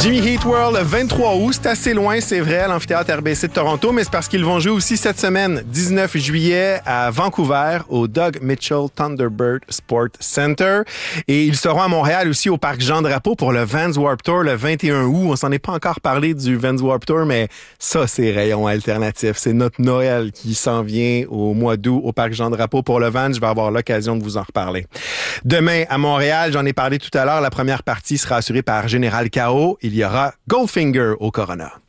Jimmy Heat World, le 23 août. C'est assez loin, c'est vrai, à l'amphithéâtre RBC de Toronto, mais c'est parce qu'ils vont jouer aussi cette semaine, 19 juillet, à Vancouver, au Doug Mitchell Thunderbird Sport Center. Et ils seront à Montréal aussi au parc Jean-Drapeau pour le Vans Warped Tour le 21 août. On s'en est pas encore parlé du Vans Warped Tour, mais ça, c'est rayon alternatif. C'est notre Noël qui s'en vient au mois d'août au parc Jean-Drapeau pour le Vans. Je vais avoir l'occasion de vous en reparler. Demain, à Montréal, j'en ai parlé tout à l'heure, la première partie sera assurée par Général K.O. Il y aura Goldfinger au Corona.